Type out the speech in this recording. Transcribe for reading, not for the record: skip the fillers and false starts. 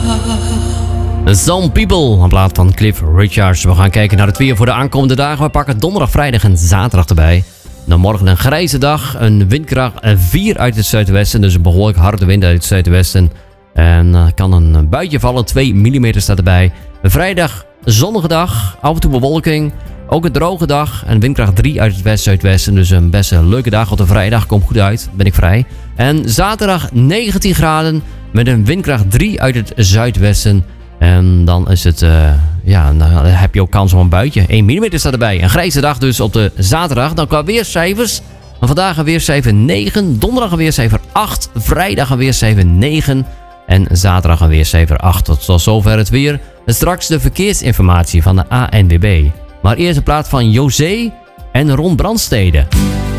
Some People, een plaat van Cliff Richards. We gaan kijken naar het weer voor de aankomende dagen. We pakken donderdag, vrijdag en zaterdag erbij. Dan morgen een grijze dag, een windkracht 4 uit het zuidwesten. Dus een behoorlijk harde wind uit het zuidwesten. En kan een buitje vallen, 2 mm staat erbij. Vrijdag, zonnige dag, af en toe bewolking. Ook een droge dag en windkracht 3 uit het west-zuidwesten. Dus een best leuke dag op de vrijdag, komt goed uit, ben ik vrij. En zaterdag 19 graden met een windkracht 3 uit het zuidwesten. En dan is het, dan heb je ook kans op een buitje. 1 mm staat erbij. Een grijze dag dus op de zaterdag. Dan qua weercijfers. Vandaag een weercijfer 9. Donderdag een weercijfer 8. Vrijdag een weercijfer 9. En zaterdag een weercijfer 8. Tot zover het weer. En straks de verkeersinformatie van de ANWB. Maar eerst een plaat van José en Ron Brandstede.